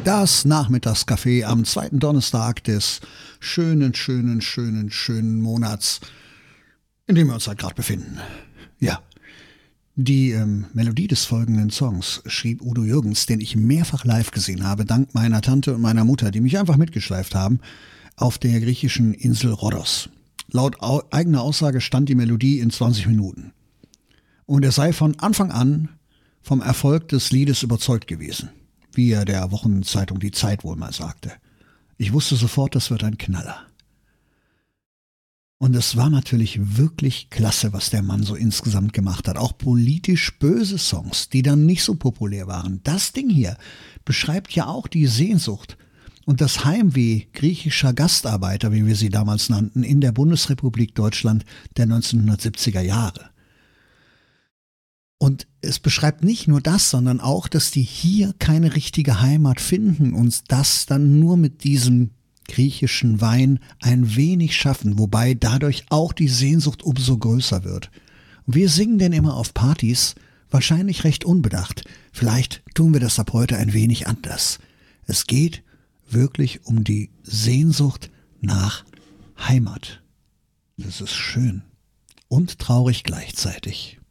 Das Nachmittagscafé am zweiten Donnerstag des schönen Monats, in dem wir uns halt gerade befinden. Ja, die Melodie des folgenden Songs schrieb Udo Jürgens, den ich mehrfach live gesehen habe, dank meiner Tante und meiner Mutter, die mich einfach mitgeschleift haben, auf der griechischen Insel Rhodos. Laut eigener Aussage stand die Melodie in 20 Minuten. Und er sei von Anfang an vom Erfolg des Liedes überzeugt gewesen, wie er der Wochenzeitung Die Zeit wohl mal sagte. Ich wusste sofort, das wird ein Knaller. Und es war natürlich wirklich klasse, was der Mann so insgesamt gemacht hat. Auch politisch böse Songs, die dann nicht so populär waren. Das Ding hier beschreibt ja auch die Sehnsucht und das Heimweh griechischer Gastarbeiter, wie wir sie damals nannten, in der Bundesrepublik Deutschland der 1970er Jahre. Und es beschreibt nicht nur das, sondern auch, dass die hier keine richtige Heimat finden und das dann nur mit diesem griechischen Wein ein wenig schaffen, wobei dadurch auch die Sehnsucht umso größer wird. Wir singen denn immer auf Partys, wahrscheinlich recht unbedacht. Vielleicht tun wir das ab heute ein wenig anders. Es geht wirklich um die Sehnsucht nach Heimat. Das ist schön und traurig gleichzeitig.